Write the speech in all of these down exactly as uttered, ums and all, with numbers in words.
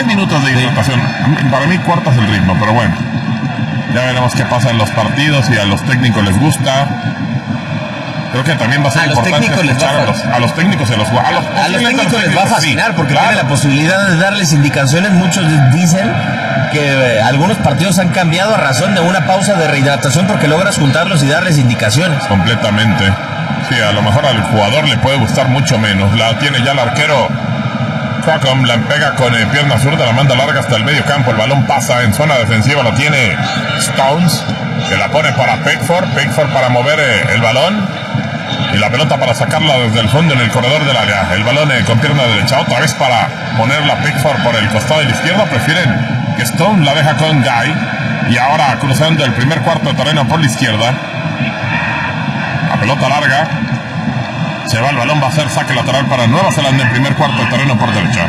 diez minutos de hidratación. Sí. Para mí cortas el ritmo, pero bueno. Ya veremos qué pasa en los partidos y a los técnicos les gusta. Creo que también va a ser a importante los escuchar a los, a los técnicos y a los jugadores. A los técnicos les va a fascinar porque claro, tiene la posibilidad de darles indicaciones. Muchos dicen que eh, algunos partidos han cambiado a razón de una pausa de rehidratación porque logras juntarlos y darles indicaciones. Completamente. Sí, a lo mejor al jugador le puede gustar mucho menos. La tiene ya el arquero Crocom, la pega con eh, pierna zurda, la manda larga hasta el medio campo. El balón pasa en zona defensiva, lo tiene Stones, que la pone para Pickford. Pickford para mover eh, el balón. Y la pelota para sacarla desde el fondo en el corredor del área. El balón eh, con pierna derecha. Otra vez para ponerla Pickford por el costado de la izquierda. Prefieren que Stone la deja con Guy. Y ahora cruzando el primer cuarto de terreno por la izquierda. La pelota larga. Se va el balón, va a ser saque lateral para Nueva Zelanda en primer cuarto de terreno por derecha.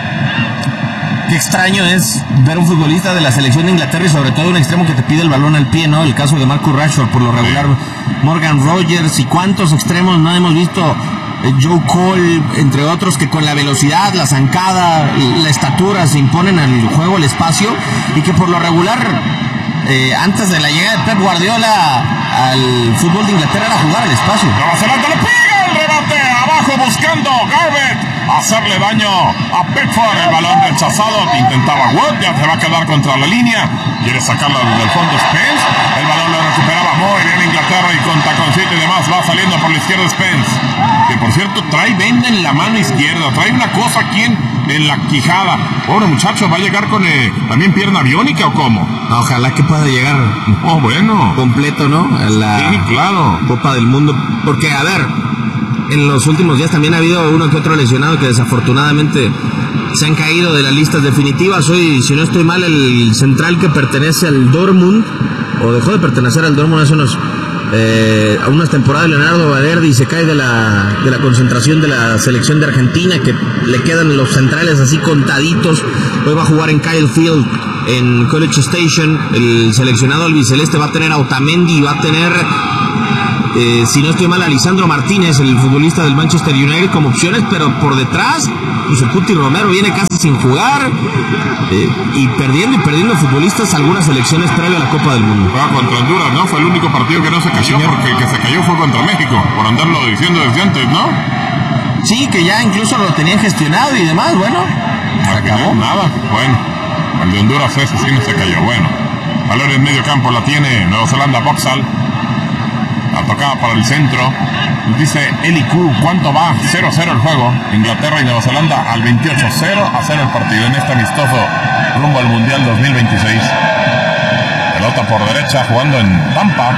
Qué extraño es ver un futbolista de la selección de Inglaterra y sobre todo un extremo que te pide el balón al pie, ¿no? El caso de Marcus Rashford, por lo regular, Morgan Rogers y cuántos extremos no hemos visto, eh, Joe Cole, entre otros, que con la velocidad, la zancada, la estatura se imponen al juego, el espacio, y que por lo regular, eh, antes de la llegada de Pep Guardiola al fútbol de Inglaterra era jugar al espacio. Nueva Zelanda le pega el rebate, abajo buscando Garbutt hacerle daño a Pickford. El balón rechazado, intentaba Wood, ya se va a quedar contra la línea, quiere sacarla desde el fondo Spence. El balón lo recuperaba muy bien Inglaterra y con taconcito y demás va saliendo por la izquierda Spence, que por cierto trae venda en la mano izquierda, trae una cosa aquí en, en la quijada. Pobre muchacho, ¿va a llegar con eh, también pierna biónica o cómo? Ojalá que pueda llegar oh, bueno. completo, ¿no? A la sí, claro. Copa del Mundo, porque a ver, en los últimos días también ha habido uno que otro lesionado que desafortunadamente se han caído de las listas definitivas. Hoy, si no estoy mal, el central que pertenece al Dortmund, o dejó de pertenecer al Dortmund hace unos eh, a unas temporadas, Leonardo Balerdi, se cae de la, de la concentración de la selección de Argentina, que le quedan los centrales así contaditos. Hoy va a jugar en Kyle Field, en College Station. El seleccionado albiceleste va a tener a Otamendi, va a tener... Eh, si no estoy mal, a Lisandro Martínez, el futbolista del Manchester United, como opciones, pero por detrás, pues el Cuti Romero viene casi sin jugar, eh, y perdiendo y perdiendo futbolistas algunas selecciones previo a la Copa del Mundo. Juega contra Honduras, ¿no? Fue el único partido que no se cayó, porque el que se cayó fue contra México, por andarlo diciendo desde antes, ¿no? Sí, que ya incluso lo tenían gestionado y demás, bueno, se acabó. Nada, bueno, el de Honduras ese sí no se cayó, bueno. Valor en medio campo la tiene Nueva Zelanda, Boxall. La tocada para el centro. Dice Eli Q, ¿cuánto va? cero a cero el juego. Inglaterra y Nueva Zelanda al veintiocho, cero a cero el partido en este amistoso rumbo al Mundial dos mil veintiséis. Pelota por derecha jugando en Tampa,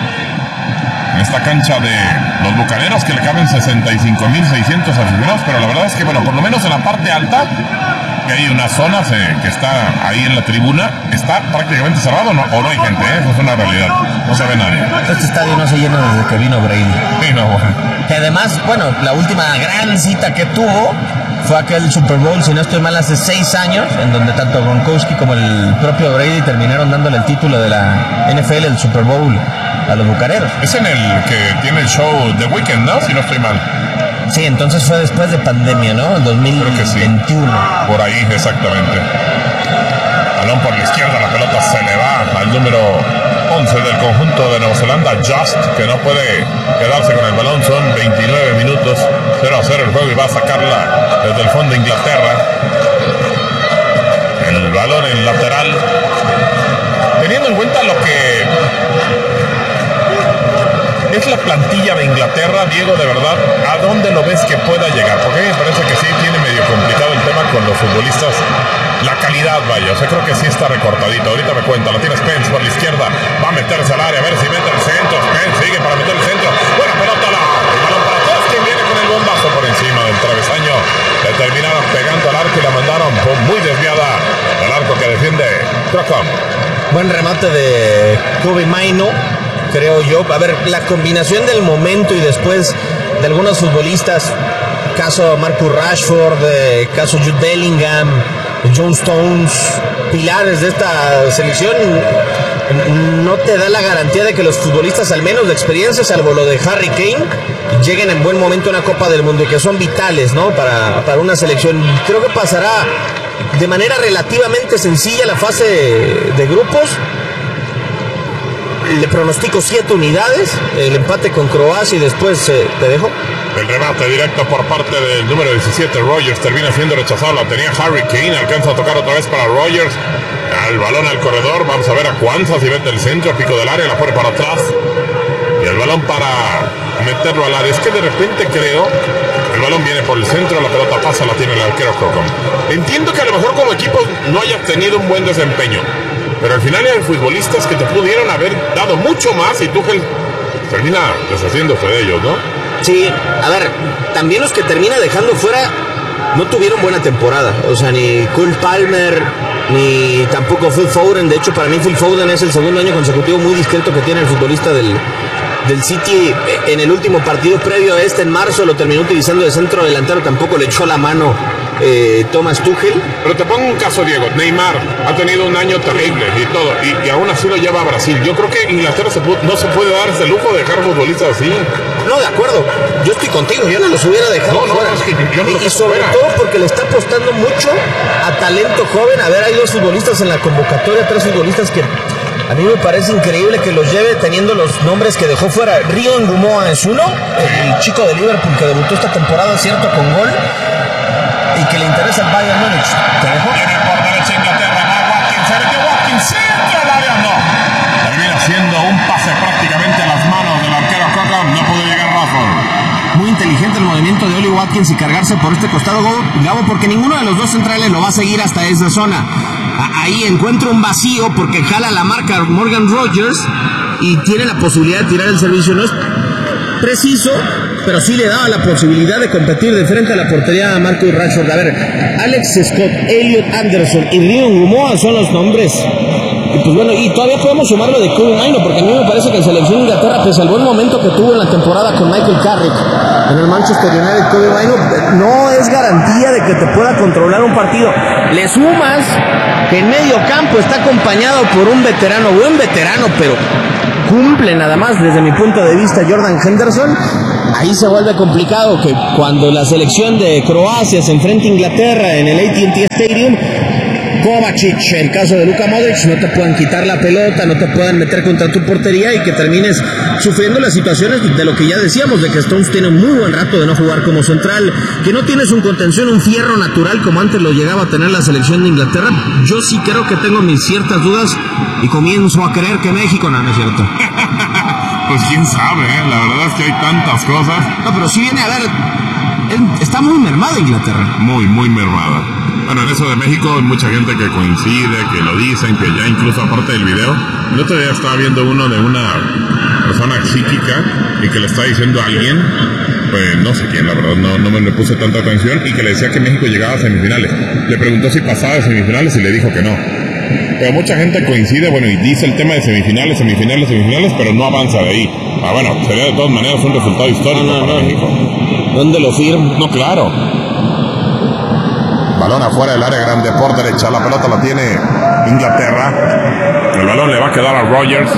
en esta cancha de los Bucaneros, que le caben sesenta y cinco mil seiscientos aficionados, pero la verdad es que, bueno, por lo menos en la parte alta, que hay unas zonas eh, que está ahí en la tribuna, está prácticamente cerrado, ¿no? O no hay gente, ¿eh? Eso es una realidad, no se ve nadie. Este estadio no se llena desde que vino Brady. Sí, no, bueno. Que además, bueno, la última gran cita que tuvo fue aquel Super Bowl, si no estoy mal, hace seis años, en donde tanto Gronkowski como el propio Brady terminaron dándole el título de la N F L, el Super Bowl, a los Bucaneros. Es en el que tiene el show The Weeknd, ¿no? Si no estoy mal. Sí, entonces fue después de pandemia, ¿no? En dos mil veintiuno. Creo que sí. Por ahí, exactamente. Balón por la izquierda, la pelota se le va al número once del conjunto de Nueva Zelanda, Just, que no puede quedarse con el balón. Son veintinueve minutos, cero a cero el juego, y va a sacarla desde el fondo de Inglaterra. El balón en lateral. Teniendo en cuenta lo que es la plantilla de Inglaterra, Diego, de verdad, ¿a dónde lo ves que pueda llegar? Porque a mí me parece que sí tiene medio complicado el tema con los futbolistas. La calidad, vaya, o sea, creo que sí está recortadito. Ahorita me cuenta, la tiene Spence por la izquierda, va a meterse al área, a ver si mete el centro. Spence sigue para meter el centro. Buena pelota, la, el balón para atrás, que viene con el bombazo por encima del travesaño. Le terminaron pegando al arco y la mandaron muy desviada al arco que defiende Crocom. Buen remate de Kobe Maino, creo yo. A ver, la combinación del momento y después de algunos futbolistas, caso Marcus Rashford, eh, caso Jude Bellingham, John Stones, pilares de esta selección, no te da la garantía de que los futbolistas, al menos de experiencia, salvo lo de Harry Kane, lleguen en buen momento a una Copa del Mundo y que son vitales, ¿no? Para, para una selección. Creo que pasará de manera relativamente sencilla la fase de, de grupos. Le pronostico siete unidades, el empate con Croacia y después eh, te dejo. El remate directo por parte del número diecisiete, Rogers, termina siendo rechazado. La tenía Harry Kane, alcanza a tocar otra vez para Rogers. El balón al corredor, vamos a ver a Kwanzaa si mete el centro, pico del área, la pone para atrás. Y el balón para meterlo al área. Es que de repente creo, el balón viene por el centro, la pelota pasa, la tiene el arquero Crocom. Entiendo que a lo mejor como equipo no hayas tenido un buen desempeño, pero al final hay futbolistas que te pudieron haber dado mucho más y Tuchel termina deshaciéndose de ellos, ¿no? Sí, a ver, también los que termina dejando fuera no tuvieron buena temporada. O sea, ni Cole Palmer, ni tampoco Phil Foden. De hecho, para mí Phil Foden es el segundo año consecutivo muy discreto que tiene el futbolista del, del City. En el último partido previo a este, en marzo, lo terminó utilizando de centro delantero. Tampoco le echó la mano eh, Thomas Tuchel. Pero te pongo un caso, Diego. Neymar ha tenido un año terrible y todo, y, y aún así lo lleva a Brasil. Yo creo que Inglaterra se pudo, no se puede dar ese lujo de dejar futbolistas así. No, de acuerdo. Yo estoy contigo. Yo no los hubiera dejado no, no, fuera. Es que yo no y, los y sobre fuera. todo porque le está apostando mucho a talento joven. A ver, hay dos futbolistas en la convocatoria, tres futbolistas que a mí me parece increíble que los lleve teniendo los nombres que dejó fuera. Río Ngumoa es uno, el chico de Liverpool que debutó esta temporada, cierto, con gol, y que le interesa el Bayern Múnich. ¿Te dejo? Viene por derecha Inglaterra, va Watkins, Sergio Watkins, centro al área, no. Termina haciendo un pase prácticamente a las manos del arquero Crocom, no pudo llegar Rashford. Muy inteligente el movimiento de Oli Watkins y cargarse por este costado, Gabo, porque ninguno de los dos centrales lo va a seguir hasta esa zona. Ahí encuentra un vacío porque jala la marca Morgan Rogers y tiene la posibilidad de tirar el servicio. No es preciso, pero sí le daba la posibilidad de competir de frente a la portería a Marcus Rashford. A ver, Alex Scott, Elliot Anderson y Río Ngumoa son los nombres. Y pues bueno, y todavía podemos sumarlo de Kobe Mainoo, porque a mí me parece que en selección de Inglaterra, pese al buen momento que tuvo en la temporada con Michael Carrick en el Manchester United, Kobe Mainoo no es garantía de que te pueda controlar un partido. Le sumas que en medio campo está acompañado por un veterano, buen veterano, pero cumple nada más desde mi punto de vista Jordan Henderson. Ahí se vuelve complicado que cuando la selección de Croacia se enfrenta a Inglaterra en el A T and T Stadium, Kovacic, el caso de Luka Modric, no te puedan quitar la pelota, no te puedan meter contra tu portería y que termines sufriendo las situaciones de lo que ya decíamos, de que Stones tiene un muy buen rato de no jugar como central, que no tienes un contención, un fierro natural como antes lo llegaba a tener la selección de Inglaterra. Yo sí creo que tengo mis ciertas dudas y comienzo a creer que México no, no es cierto. Pues quién sabe, ¿eh? La verdad es que hay tantas cosas. No, pero sí viene a ver, está muy mermada Inglaterra. Muy, muy mermada. Bueno, en eso de México hay mucha gente que coincide, que lo dicen, que ya incluso aparte del video. El otro día estaba viendo uno de una persona psíquica y que le está diciendo a alguien, pues no sé quién, la verdad, no, no me le puse tanta atención, y que le decía que México llegaba a semifinales. Le preguntó si pasaba de semifinales y le dijo que no. Pero mucha gente coincide, bueno, y dice el tema de semifinales, semifinales, semifinales, pero no avanza de ahí. Ah, bueno, sería de todas maneras un resultado histórico no, no, para no. México. ¿Dónde lo firmo? No, claro. Balón afuera del área grande por derecha, la pelota la tiene Inglaterra. El balón le va a quedar a Rogers.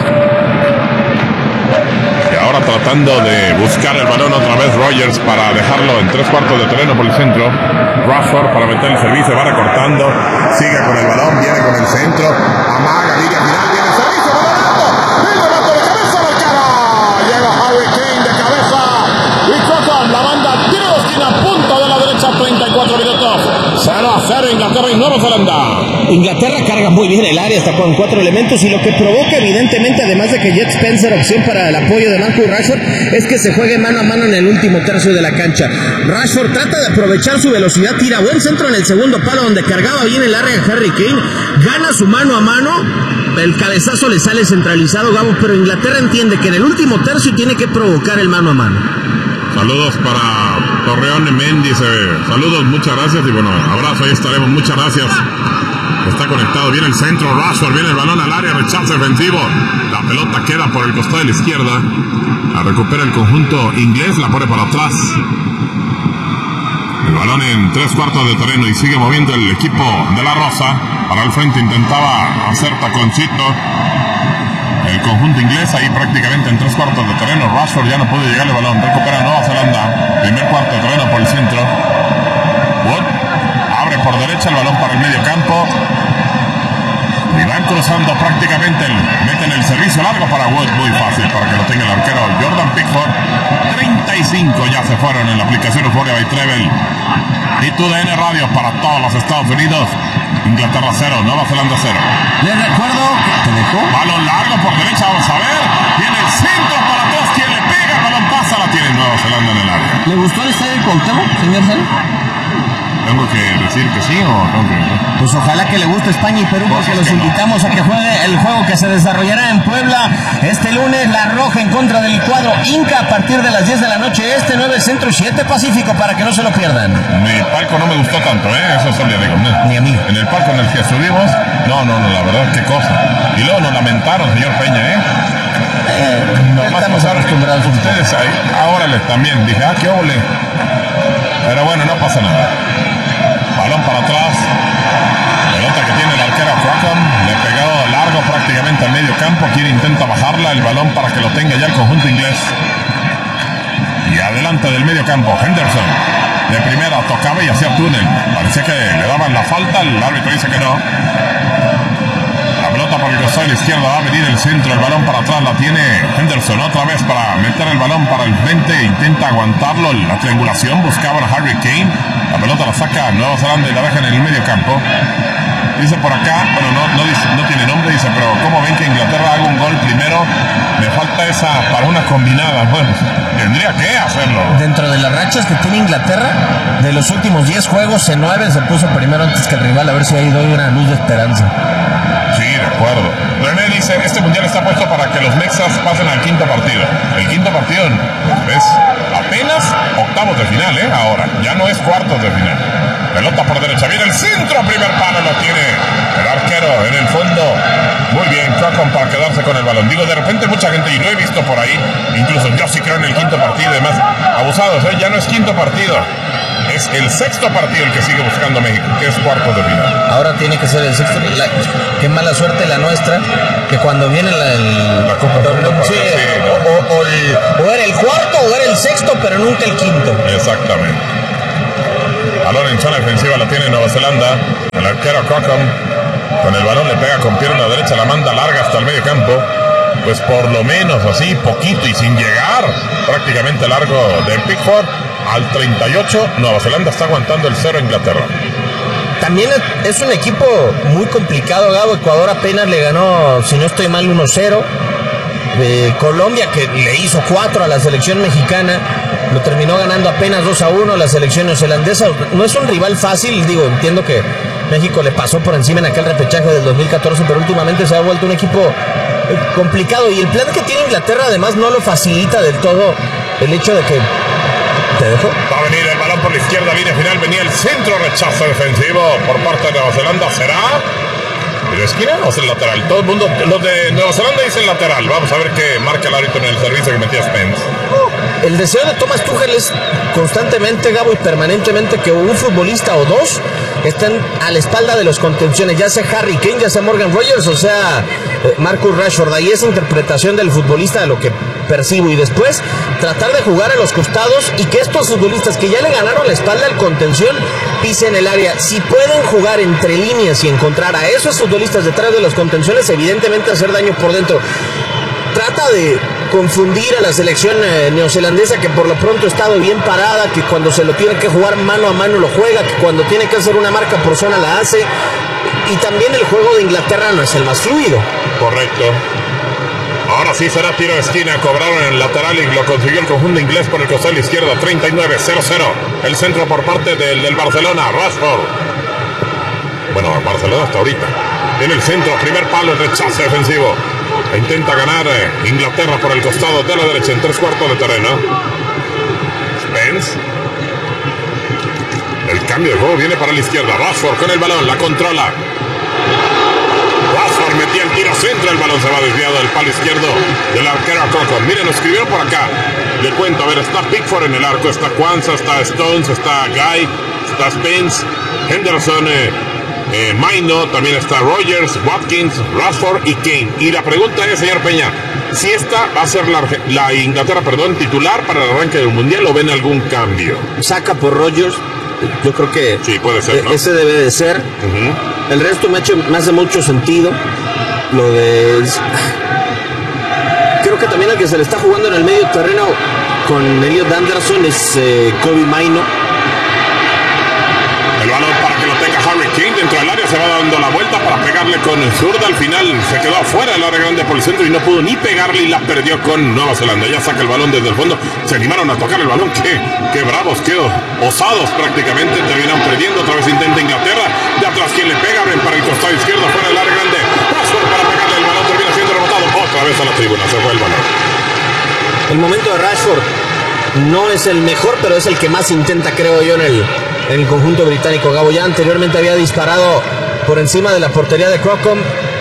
Y ahora tratando de buscar el balón otra vez Rogers para dejarlo en tres cuartos de terreno por el centro. Rashford para meter el servicio, va recortando, sigue con el balón, viene con el centro, amaga, línea final, viene el servicio, balón alto, el remate de cabeza al arquero. Llega Harry Kane de cabeza y Crocom, la banda tiro de esquina, punta de la derecha, treinta y cuatro minutos. cero a cero Inglaterra y Nueva Zelanda. Inglaterra carga muy bien el área, está con cuatro elementos, y lo que provoca evidentemente, además de que Jet Spencer, opción para el apoyo de Marcus Rashford, es que se juegue mano a mano en el último tercio de la cancha. Rashford trata de aprovechar su velocidad, tira buen centro en el segundo palo donde cargaba bien el área de Harry Kane, gana su mano a mano, el cabezazo le sale centralizado, Gabo, pero Inglaterra entiende que en el último tercio tiene que provocar el mano a mano. Saludos para Torreón y Mendy, saludos, muchas gracias y bueno, abrazo, ahí estaremos, muchas gracias. Está conectado, viene el centro, Rashford, viene el balón al área, rechazo defensivo, la pelota queda por el costado de la izquierda, la recupera el conjunto inglés, la pone para atrás, el balón en tres cuartos de terreno y sigue moviendo el equipo de la Rosa, para el frente intentaba hacer taconcito el conjunto inglés, ahí prácticamente en tres cuartos de terreno, Rashford ya no puede llegar el balón, recupera Nueva Zelanda, primer cuarto de terreno por el centro, Wood abre por derecha, el balón para el medio campo. Y van cruzando prácticamente, el, meten el servicio largo para Wood, muy fácil para que lo tenga el arquero Jordan Pickford. treinta y cinco ya se fueron en la aplicación Euphoria by Treble. Y tu D N Radio para todos los Estados Unidos. Inglaterra cero, Nueva Zelanda cero. Les recuerdo que dejó balón largo por derecha, vamos a ver. Viene el centro para atrás, quien le pega, el balón pasa, la tiene Nueva Zelanda en el área. ¿Le gustó el estadio de Cuauhtémoc, señor Sal? ¿Tengo que decir que sí o tengo que...? Pues ojalá que le guste España y Perú, porque los invitamos a que juegue el juego que se desarrollará en Puebla este lunes. La Roja en contra del cuadro Inca a partir de las diez de la noche, este nueve Centro, siete Pacífico, para que no se lo pierdan. Mi palco no me gustó tanto, ¿eh? Eso sí le digo. Ni a mí. En el palco en el que subimos, no, no, no, la verdad, qué cosa. Y luego nos lamentaron, señor Peña, ¿eh? eh Nomás estamos acostumbrados. Ustedes ahí, ahora les también. Dije, ah, qué ole. Pero bueno, no pasa nada. Balón para atrás. Pelota que tiene el arquero Crockham. Le pegó largo prácticamente al medio campo. Quiere intenta bajarla. El balón para que lo tenga ya el conjunto inglés. Y adelante del medio campo, Henderson. De primera tocaba y hacía túnel. Parecía que le daban la falta. El árbitro dice que no. La pelota por el costado de la izquierda. Va a venir el centro. El balón para atrás la tiene Henderson. Otra vez para meter el balón para el frente. Intenta aguantarlo. La triangulación. Buscaban a Harry Kane. La pelota la saca Nueva Zelanda y la deja en el medio campo. Dice por acá, bueno, no, no, dice, no tiene nombre, dice, pero ¿cómo ven que Inglaterra haga un gol primero? Me falta esa para una combinada. Bueno, tendría que hacerlo. Dentro de las rachas que tiene Inglaterra, de los últimos diez juegos, en nueve se puso primero antes que el rival, a ver si ahí doy una luz de esperanza. Sí, de acuerdo. René dice, este mundial está puesto para que los mexas pasen al quinto partido. El quinto partido, pues, es apenas octavos de final, ¿eh? Ahora, ya no es cuartos de final. Pelota por derecha, viene el centro, primer palo lo tiene el arquero en el fondo. Muy bien, Crockham para quedarse con el balón. Digo, de repente mucha gente, y lo he visto por ahí, incluso yo sí creo en el quinto partido y demás, abusados, ¿eh? Ya no es quinto partido. Es el sexto partido el que sigue buscando México, que es cuarto de final. Ahora tiene que ser el sexto. La, qué mala suerte la nuestra, que cuando viene la, el, la Copa del Mundo, sí, sí, o, o, o, el, o era el cuarto o era el sexto, pero nunca el quinto. Exactamente. Balón en zona defensiva la tiene Nueva Zelanda. El arquero Crockham con el balón le pega con pierna derecha, la manda larga hasta el medio campo. Pues por lo menos así, poquito y sin llegar prácticamente largo de Pickford. Al treinta y ocho, Nueva Zelanda está aguantando el cero a Inglaterra. También es un equipo muy complicado, Gabo. Ecuador apenas le ganó, si no estoy mal, uno cero. Eh, Colombia, que le hizo cuatro a la selección mexicana, lo terminó ganando apenas dos a uno. La selección neozelandesa no es un rival fácil, digo, entiendo que México le pasó por encima en aquel repechaje del dos mil catorce, pero últimamente se ha vuelto un equipo eh, complicado. Y el plan que tiene Inglaterra además no lo facilita del todo el hecho de que... ¿Te dejo? Va a venir el balón por la izquierda, línea final, venía el centro, rechazo defensivo por parte de Nueva Zelanda. ¿Será de esquina o es el lateral? Todo el mundo, los de Nueva Zelanda dicen lateral. Vamos a ver qué marca el árbitro en el servicio que metía Spence. El deseo de Thomas Tuchel es constantemente, Gabo, y permanentemente que un futbolista o dos estén a la espalda de los contenciones, ya sea Harry Kane, ya sea Morgan Rogers, o sea Marcus Rashford. Ahí esa interpretación del futbolista de lo que percibo, y después tratar de jugar a los costados y que estos futbolistas que ya le ganaron la espalda al contención pisen el área. Si pueden jugar entre líneas y encontrar a esos futbolistas detrás de los contenciones, evidentemente hacer daño por dentro. Trata de confundir a la selección eh, neozelandesa, que por lo pronto ha estado bien parada, que cuando se lo tiene que jugar mano a mano lo juega, que cuando tiene que hacer una marca por zona la hace. Y también el juego de Inglaterra no es el más fluido. Correcto. Ahora sí será tiro de esquina, cobraron en el lateral y lo consiguió el conjunto inglés por el costado de la izquierda. Treinta y nueve, cero cero. El centro por parte del, del Barcelona, Rashford. Bueno, Barcelona hasta ahorita. En el centro, primer palo, rechazo defensivo. E intenta ganar eh, Inglaterra por el costado de la derecha en tres cuartos de terreno. Spence. El cambio de juego viene para la izquierda. Rashford con el balón, la controla. Rashford metía el tiro centro, el balón se va desviado del palo izquierdo del arquero Crockham. Miren, lo escribieron por acá. Le cuento, a ver, está Pickford en el arco, está Kwanzaa, está Stones, está Guy, está Spence, Henderson, eh, eh, Maino, también está Rogers, Watkins, Rashford y Kane. Y la pregunta es, señor Peña, si esta va a ser la, la Inglaterra, perdón, titular para el arranque del Mundial, ¿o ven algún cambio? Saca por Rogers, Yo creo que sí, puede ser, ¿no? Ese debe de ser. Uh-huh. El resto me, ha hecho, me hace mucho sentido. Lo de... Creo que también el que se le está jugando en el medio terreno con Elliot Anderson es eh, Kobe Maino. El balón para que lo tenga Harry Kane dentro del área, se va dando la vuelta para pegarle con zurda. Al final se quedó afuera del área grande por el centro y no pudo ni pegarle y la perdió con Nueva Zelanda. Ya saca el balón desde el fondo, se animaron a tocar el balón. Qué, qué bravos, qué osados prácticamente. Terminan perdiendo, otra vez intenta Inglaterra. De atrás quien le pega, abren para el costado izquierdo, fuera del área grande. Rashford para pegarle el balón, termina siendo rebotado otra vez a la tribuna, se fue el balón. El momento de Rashford no es el mejor, pero es el que más intenta, creo yo, en el, en el conjunto británico. Gabo ya anteriormente había disparado por encima de la portería de Crocombe.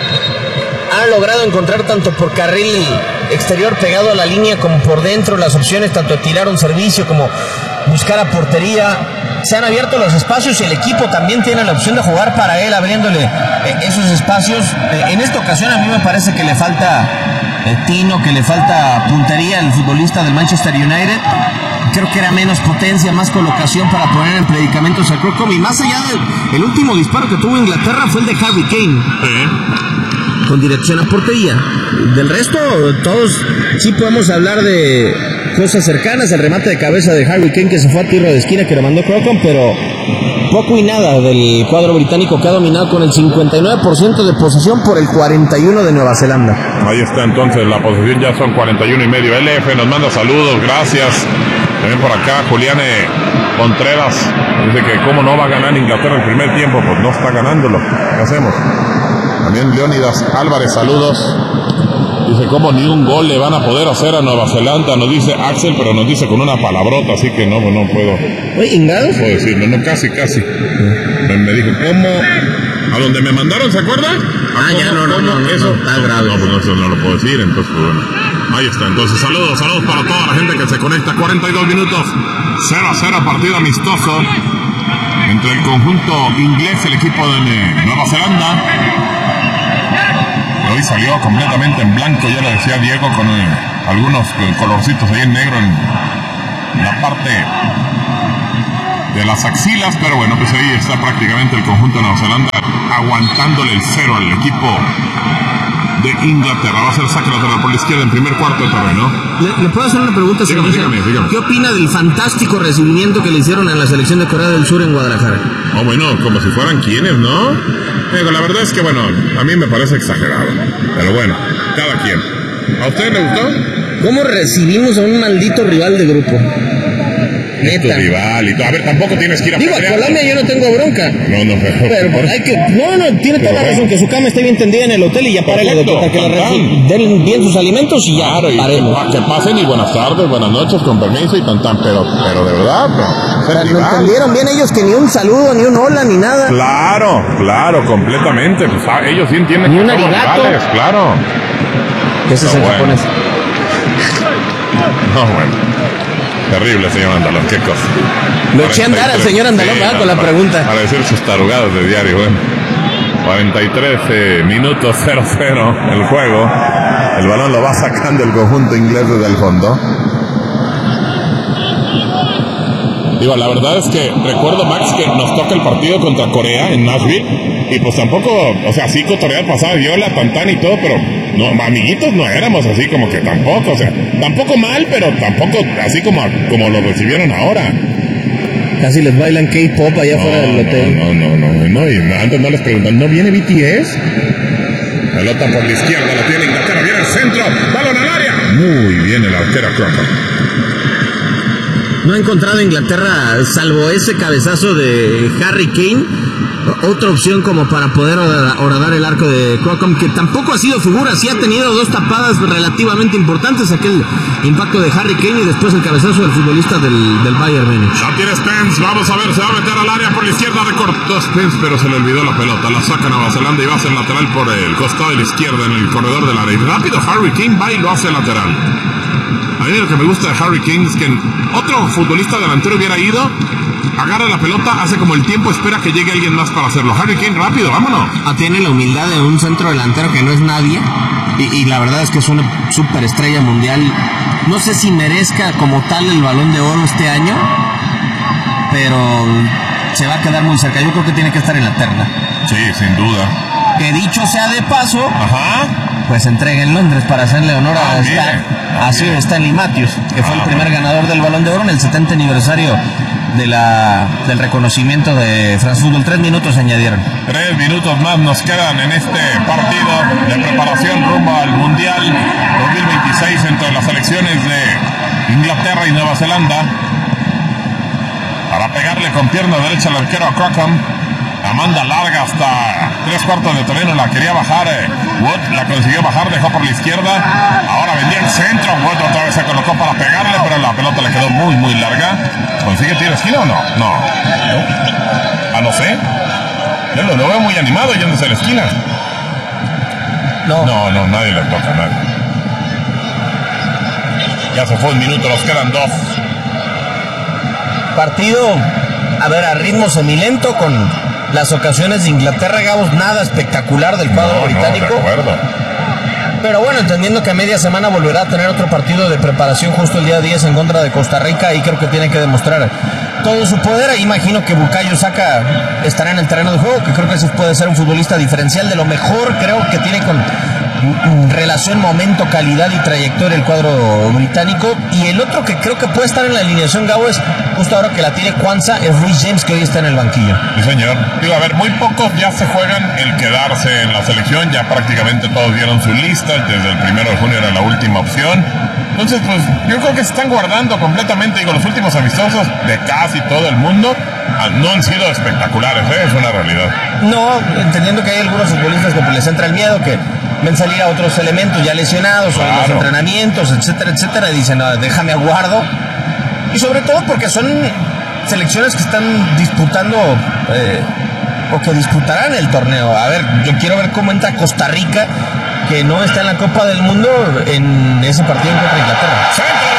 Han logrado encontrar tanto por carril exterior pegado a la línea como por dentro las opciones, tanto de tirar un servicio como buscar a portería. Se han abierto los espacios y el equipo también tiene la opción de jugar para él, abriéndole eh, esos espacios. Eh, en esta ocasión a mí me parece que le falta eh, tino, que le falta puntería al futbolista del Manchester United. Creo que era menos potencia, más colocación para poner en predicamentos al Crocombe. Y más allá del el último disparo que tuvo Inglaterra fue el de Harry Kane. ¿Eh? Con dirección a portería. Del resto, todos sí podemos hablar de cosas cercanas. El remate de cabeza de Harry Kane que se fue a tiro de esquina que lo mandó Crocombe, pero poco y nada del cuadro británico que ha dominado con el cincuenta y nueve por ciento de posesión por el cuarenta y uno por ciento de Nueva Zelanda. Ahí está entonces la posesión, ya son cuarenta y uno y medio. L F nos manda saludos, gracias. También por acá Juliane Contreras dice que cómo no va a ganar Inglaterra el primer tiempo. Pues no está ganándolo, ¿qué hacemos? También Leónidas Álvarez, saludos. Dice, ¿cómo ni un gol le van a poder hacer a Nueva Zelanda? Nos dice Axel, pero nos dice con una palabrota, así que no, no puedo. Oye, ¿Inglados? No puedo decirlo, no, casi, casi. Me, me dijo, ¿cómo? ¿A donde me mandaron, se acuerda? Ah, ya, no, no, no, no, eso? no, está grave. No, pues no, eso no lo puedo decir, entonces, pues bueno. Ahí está, entonces, saludos, saludos para toda la gente que se conecta. cuarenta y dos minutos, cero a cero, partido amistoso entre el conjunto inglés, el equipo de Nueva Zelanda. Hoy salió completamente en blanco, ya lo decía Diego, con eh, algunos colorcitos ahí en negro en, en la parte de las axilas, pero bueno, pues ahí está prácticamente el conjunto de Nueva Zelanda aguantándole el cero al equipo de Inglaterra. Va a ser saque lateral por la izquierda en primer cuarto de terreno. ¿Le, ¿Le puedo hacer una pregunta? Dígame, dígame, dígame. ¿Qué opina del fantástico recibimiento que le hicieron en la selección de Corea del Sur en Guadalajara? Oh, bueno, como si fueran quienes, ¿no? Digo, la verdad es que, bueno, a mí me parece exagerado. Pero bueno, cada quien. ¿A usted le gustó? ¿Cómo recibimos a un maldito rival de grupo? Neta. Tu rival y todo. A ver, tampoco tienes que ir a Digo, a Colombia yo no tengo bronca. No, no, pero... Pero por... hay que... No, no, tiene toda la razón, que su cama esté bien tendida en el hotel y ya párele de contar que le den bien sus alimentos y ya, claro, y paremos. Que, que pasen y buenas tardes, buenas noches, con permiso y tan tan, pero, pero de verdad, no. O sea, ¿no entendieron bien ellos que ni un saludo, ni un hola, ni nada? Claro, claro, completamente. Pues, ah, ellos sí entienden ni que un somos arigato. rivales, claro. Ese es el bueno. japonés. No, bueno. Terrible, señor Andalón, qué cosa. Lo eché a andar al señor Andalón, sí, ¿verdad? Con la para, pregunta. Para decir sus tarugadas de diario, bueno. cuarenta y tres eh, minutos, cero cero el juego. El balón lo va sacando el conjunto inglés desde el fondo. Digo, la verdad es que recuerdo, Max, que nos toca el partido contra Corea en Nashville. Y pues tampoco, o sea, sí cotorreada pasada, viola, tantán y todo, pero no, amiguitos no éramos así como que tampoco, o sea, tampoco mal, pero tampoco así como, como lo recibieron ahora. Casi les bailan K-pop allá no, afuera del hotel. No, no, no, no, no, y antes no les preguntan, ¿no viene B T S? Pelota por la izquierda, la tiene Inglaterra, viene el centro, balón al área. Muy bien el arquero Crocker. No ha encontrado Inglaterra, salvo ese cabezazo de Harry Kane, otra opción como para poder horadar el arco de Crocombe, que tampoco ha sido figura, sí ha tenido dos tapadas relativamente importantes, aquel impacto de Harry Kane y después el cabezazo del futbolista del, del Bayern Múnich. La tiene Spence, vamos a ver, se va a meter al área por la izquierda, recortó Spence, pero se le olvidó la pelota, la saca Nueva Zelanda y va a ser lateral por el costado de la izquierda en el corredor del área. Y rápido Harry Kane va y lo hace lateral. A mí lo que me gusta de Harry Kane es que otro futbolista delantero hubiera ido, agarra la pelota, hace como el tiempo, espera que llegue alguien más para hacerlo. Harry Kane, rápido, vámonos. Ah, tiene la humildad de un centro delantero que no es nadie, y, y la verdad es que es una superestrella mundial. No sé si merezca como tal el Balón de Oro este año, pero se va a quedar muy cerca. Yo creo que tiene que estar en la terna. Sí, sin duda. Que dicho sea de paso, Ajá. pues entrega en Londres para hacerle honor a, Ah, Stan, a Sir Stanley Matthews, que fue Ah, el primer bueno. ganador del Balón de Oro en el setenta aniversario de la, del reconocimiento de France Football. Tres minutos se añadieron. Tres minutos más nos quedan en este partido de preparación rumbo al Mundial dos mil veintiséis entre las selecciones de Inglaterra y Nueva Zelanda. Para pegarle con pierna derecha al arquero a Crockham. La manda larga hasta tres cuartos de terreno, la quería bajar eh, Wood, la consiguió bajar, dejó por la izquierda, ahora vendía el centro, Wood otra vez se colocó para pegarle, pero la pelota le quedó muy muy larga. ¿Consigue tiro de esquina o no? No, no. Ah, no sé. Yo lo, lo veo muy animado yéndose a la esquina. No. No, no, nadie le toca, nadie. Ya se fue un minuto, nos quedan dos. Partido, a ver, a ritmo semilento con las ocasiones de Inglaterra, Gabos, nada espectacular del cuadro No, no, británico. de acuerdo. Pero bueno, entendiendo que a media semana volverá a tener otro partido de preparación justo el día diez en contra de Costa Rica, y creo que tiene que demostrar todo su poder. Ahí imagino que Bukayo Saka estará en el terreno de juego, que creo que sí puede ser un futbolista diferencial, de lo mejor creo que tiene con relación, momento, calidad y trayectoria el cuadro británico. Y el otro que creo que puede estar en la alineación, Gabo, es justo ahora que la tiene Kwanzaa, es Reece James, que hoy está en el banquillo. Sí, señor. Digo, a ver, muy pocos ya se juegan el quedarse en la selección, ya prácticamente todos dieron su lista, desde el primero de junio era la última opción. Entonces, pues, yo creo que se están guardando completamente, digo, los últimos amistosos de casi todo el mundo ah, no han sido espectaculares, ¿eh? Es una realidad. No, entendiendo que hay algunos futbolistas que pues, les entra el miedo, que ven salir a otros elementos ya lesionados, o en los Claro. entrenamientos, etcétera, etcétera, y dicen, no, déjame aguardo. Y sobre todo porque son selecciones que están disputando eh, o que disputarán el torneo. A ver, yo quiero ver cómo entra Costa Rica, que no está en la Copa del Mundo, en ese partido contra Inglaterra. Centro